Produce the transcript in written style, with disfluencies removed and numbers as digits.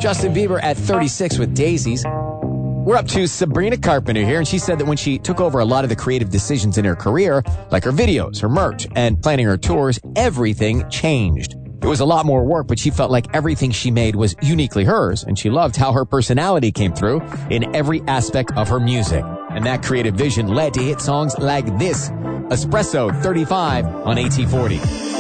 Justin Bieber at 36 with Daisies. We're up to Sabrina Carpenter here, and she said that when she took over a lot of the creative decisions in her career, like her videos, her merch, and planning her tours, everything changed. It was a lot more work, but she felt like everything she made was uniquely hers, and she loved how her personality came through in every aspect of her music. And that creative vision led to hit songs like this, Espresso 35 on AT40.